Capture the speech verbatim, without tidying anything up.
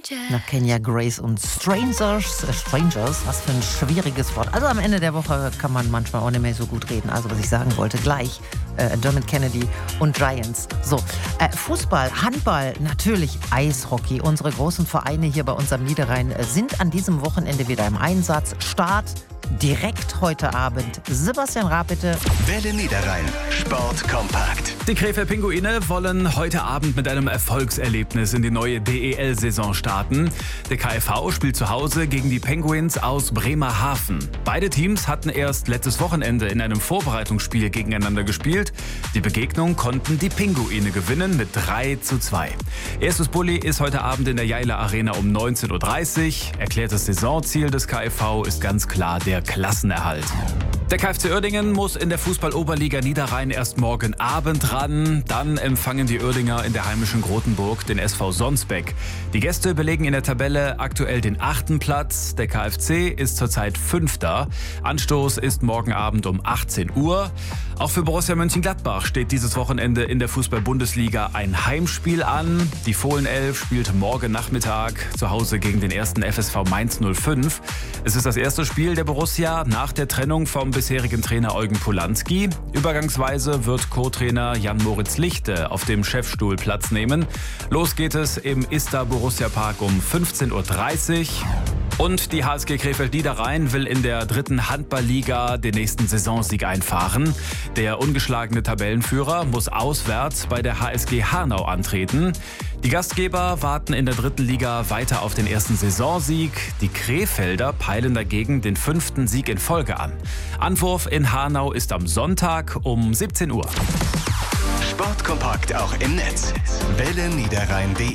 Na, Kenya Grace und Strangers, äh, Strangers, was für ein schwieriges Wort. Also am Ende der Woche kann man manchmal auch nicht mehr so gut reden. Also was ich sagen wollte, gleich äh, Dermot Kennedy und Giants. So, äh, Fußball, Handball, natürlich Eishockey. Unsere großen Vereine hier bei uns am Niederrhein äh, sind an diesem Wochenende wieder im Einsatz. Start direkt heute Abend. Sebastian Raab, bitte. Welle Niederrhein, Sport kompakt. Die Krefeld Pinguine wollen heute Abend mit einem Erfolgserlebnis in die neue D E L-Saison starten. Der K F V spielt zu Hause gegen die Penguins aus Bremerhaven. Beide Teams hatten erst letztes Wochenende in einem Vorbereitungsspiel gegeneinander gespielt. Die Begegnung konnten die Pinguine gewinnen mit drei zu zwei. Erstes Bulli ist heute Abend in der Jaila Arena um neunzehn Uhr dreißig. Erklärtes Saisonziel des K F V ist ganz klar der Klassenerhalt. Der K F C Uerdingen muss in der Fußball-Oberliga Niederrhein erst morgen Abend ran. Dann empfangen die Uerdinger in der heimischen Grotenburg den S V Sonsbeck. Die Gäste belegen in der Tabelle aktuell den achten Platz. Der K F C ist zurzeit Fünfter. Anstoß ist morgen Abend um achtzehn Uhr. Auch für Borussia Mönchengladbach steht dieses Wochenende in der Fußball-Bundesliga ein Heimspiel an. Die Fohlenelf spielt morgen Nachmittag zu Hause gegen den ersten F S V Mainz null fünf. Es ist das erste Spiel der Borussia nach der Trennung vom bisherigen Trainer Eugen Polanski. Übergangsweise wird Co-Trainer Jan-Moritz Lichte auf dem Chefstuhl Platz nehmen. Los geht es im Ista Borussia Park um fünfzehn Uhr dreißig. Und die H S G Krefeld Niederrhein will in der dritten Handballliga den nächsten Saisonsieg einfahren. Der ungeschlagene Tabellenführer muss auswärts bei der H S G Hanau antreten. Die Gastgeber warten in der dritten Liga weiter auf den ersten Saisonsieg. Die Krefelder peilen dagegen den fünften Sieg in Folge an. Anwurf in Hanau ist am Sonntag um siebzehn Uhr. Sportkompakt auch im Netz. Welle Niederrhein punkt de